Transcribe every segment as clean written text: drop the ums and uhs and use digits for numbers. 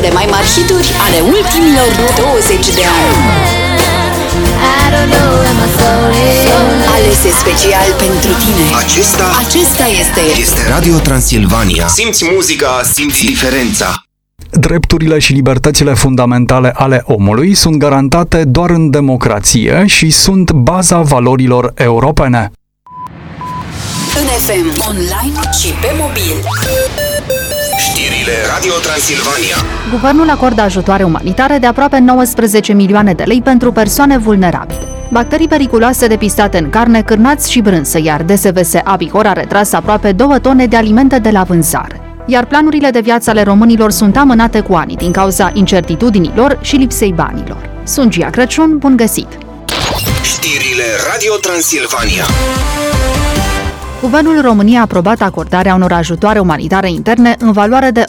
cele mai mari hituri ale ultimilor 20 de ani. Alese special pentru tine. Acesta este Radio Transilvania. Simți muzica, simți diferența. Drepturile și libertățile fundamentale ale omului sunt garantate doar în democrație și sunt baza valorilor europene. în FM, online și pe mobil. Știrile Radio Transilvania. Guvernul acordă ajutoare umanitare de aproape 19 milioane de lei pentru persoane vulnerabile. Bacterii periculoase depistate în carne, cârnați și brânză, iar DSVS Abihor a retras aproape 2 tone de alimente de la vânzare. Iar planurile de viață ale românilor sunt amânate cu ani din cauza incertitudinilor și lipsei banilor. Sunt Gia Crăciun, bun găsit! Știrile Radio Transilvania. Guvernul României a aprobat acordarea unor ajutoare umanitare interne în valoare de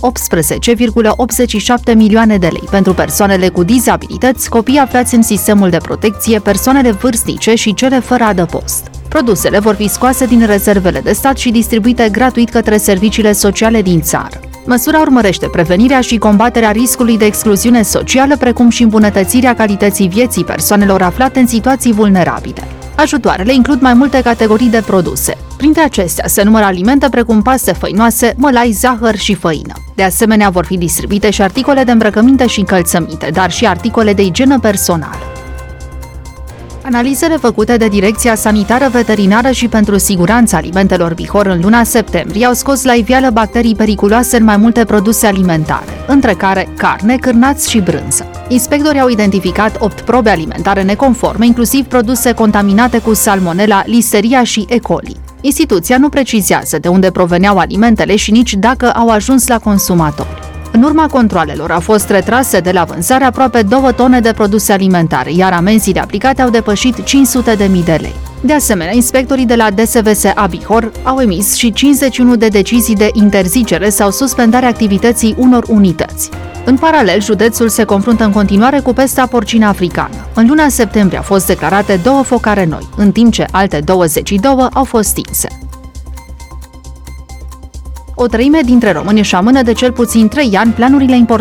18,87 milioane de lei pentru persoanele cu dizabilități, copii aflați în sistemul de protecție, persoanele vârstnice și cele fără adăpost. Produsele vor fi scoase din rezervele de stat și distribuite gratuit către serviciile sociale din țară. Măsura urmărește prevenirea și combaterea riscului de excluziune socială, precum și îmbunătățirea calității vieții persoanelor aflate în situații vulnerabile. Ajutoarele includ mai multe categorii de produse. Printre acestea se numără alimente precum paste făinoase, mălai, zahăr și făină. De asemenea, vor fi distribuite și articole de îmbrăcăminte și încălțăminte, dar și articole de igienă personală. Analizele făcute de Direcția Sanitară Veterinară și pentru Siguranța Alimentelor Bihor în luna septembrie au scos la iveală bacterii periculoase în mai multe produse alimentare, între care carne, cârnați și brânză. Inspectorii au identificat 8 probe alimentare neconforme, inclusiv produse contaminate cu salmonella, listeria și E. coli. Instituția nu precizează de unde proveneau alimentele și nici dacă au ajuns la consumatori. În urma controalelor au fost retrase de la vânzare aproape 2 tone de produse alimentare, iar amenziile aplicate au depășit 500.000 de lei. De asemenea, inspectorii de la DSVS Abihor au emis și 51 de decizii de interzicere sau suspendare activității unor unități. În paralel, județul se confruntă în continuare cu pesta porcină africană. În luna septembrie au fost declarate 2 focare noi, în timp ce alte 22 au fost stinse. O treime dintre români își amână de cel puțin 3 ani planurile importante